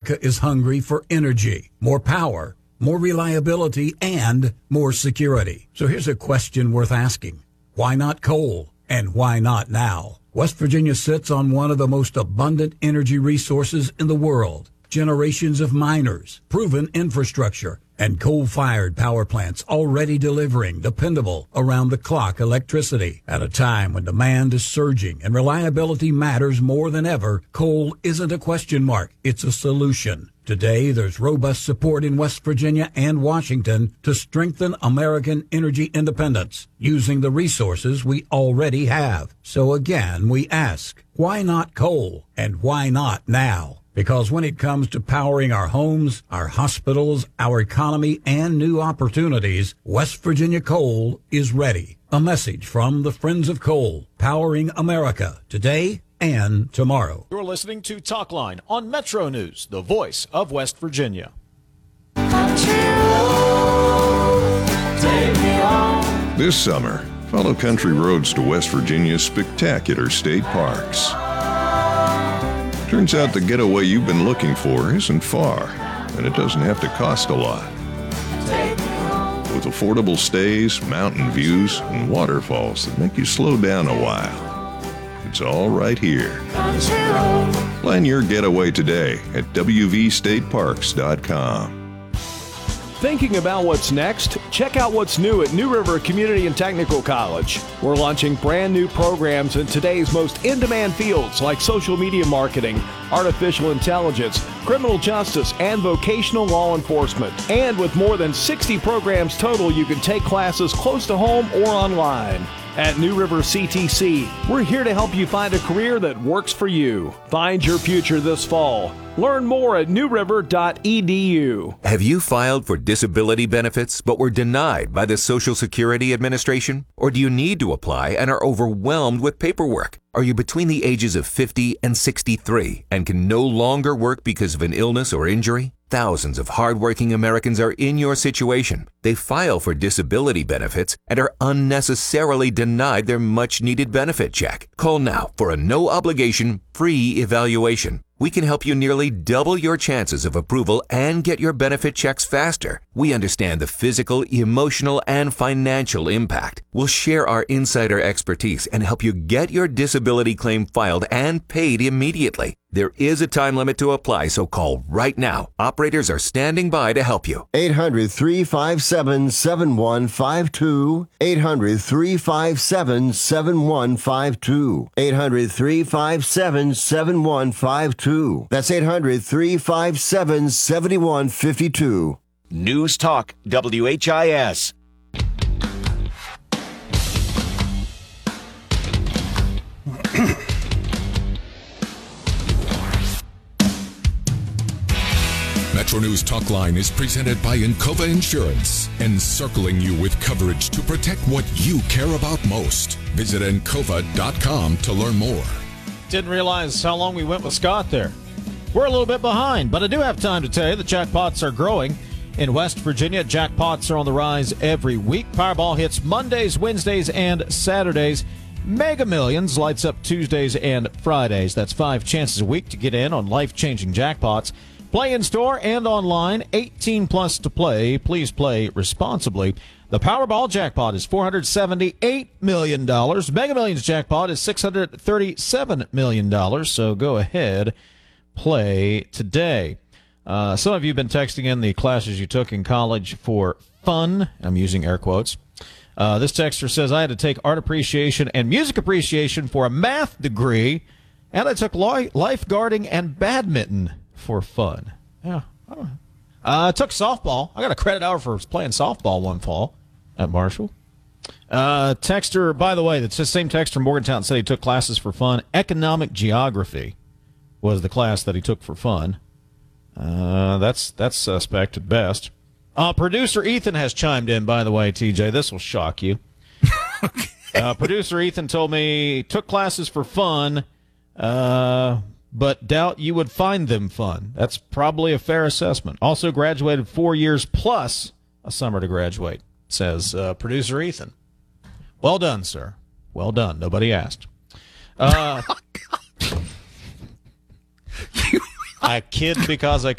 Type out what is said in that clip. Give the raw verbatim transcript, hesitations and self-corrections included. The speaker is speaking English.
America is hungry for energy, more power, more reliability, and more security. So here's a question worth asking. Why not coal? And why not now? West Virginia sits on one of the most abundant energy resources in the world. Generations of miners, proven infrastructure, and coal-fired power plants already delivering dependable, around-the-clock electricity. At a time when demand is surging and reliability matters more than ever, coal isn't a question mark, it's a solution. Today, there's robust support in West Virginia and Washington to strengthen American energy independence using the resources we already have. So again, we ask, why not coal? And why not now? Because when it comes to powering our homes, our hospitals, our economy, and new opportunities, West Virginia Coal is ready. A message from the Friends of Coal, powering America today and tomorrow. You're listening to Talkline on Metro News, the voice of West Virginia. This summer, follow country roads to West Virginia's spectacular state parks. Turns out the getaway you've been looking for isn't far, and it doesn't have to cost a lot. With affordable stays, mountain views, and waterfalls that make you slow down a while. It's all right here. Plan your getaway today at w v state parks dot com. Thinking about what's next? Check out what's new at New River Community and Technical College. We're launching brand new programs in today's most in-demand fields like social media marketing, artificial intelligence, criminal justice, and vocational law enforcement. And with more than sixty programs total, you can take classes close to home or online. At New River C T C, we're here to help you find a career that works for you. Find your future this fall. Learn more at new river dot e d u. Have you filed for disability benefits but were denied by the Social Security Administration? Or do you need to apply and are overwhelmed with paperwork? Are you between the ages of fifty and sixty-three and can no longer work because of an illness or injury? Thousands of hardworking Americans are in your situation. They file for disability benefits and are unnecessarily denied their much-needed benefit check. Call now for a no-obligation, free evaluation. We can help you nearly double your chances of approval and get your benefit checks faster. We understand the physical, emotional, and financial impact. We'll share our insider expertise and help you get your disability claim filed and paid immediately. There is a time limit to apply, so call right now. Operators are standing by to help you. eight hundred, three five seven, seven one five two. eight hundred, three five seven, seven one five two. eight hundred, three five seven, seven one five two. That's eight hundred, three five seven, seven one five two. News Talk W H I S. Metro News Talkline is presented by Encova Insurance, encircling you with coverage to protect what you care about most. Visit encova dot com to learn more. Didn't realize how long we went with Scott there. We're a little bit behind, but I do have time to tell you that jackpots are growing. In West Virginia, jackpots are on the rise every week. Powerball hits Mondays, Wednesdays, and Saturdays. Mega Millions lights up Tuesdays and Fridays. That's five chances a week to get in on life-changing jackpots. Play in store and online, eighteen plus to play. Please play responsibly. The Powerball jackpot is four hundred seventy-eight million dollars. Mega Millions jackpot is six hundred thirty-seven million dollars. So go ahead, play today. Uh, some of you have been texting in the classes you took in college for fun. I'm using air quotes. Uh, this texter says, I had to take art appreciation and music appreciation for a math degree, and I took li- lifeguarding and badminton for fun. Yeah. I don't know. Uh, I took softball. I got a credit hour for playing softball one fall at Marshall. Uh, texter, by the way, that's the same texter from Morgantown said he took classes for fun. Economic geography was the class that he took for fun. Uh, that's that's suspect at best. Uh, producer Ethan has chimed in, by the way, T J. This will shock you. Okay. uh, producer Ethan told me he took classes for fun, uh, but doubt you would find them fun. That's probably a fair assessment. Also graduated four years plus a summer to graduate, says uh, producer Ethan. Well done, sir. Well done. Nobody asked. Uh, I kid because I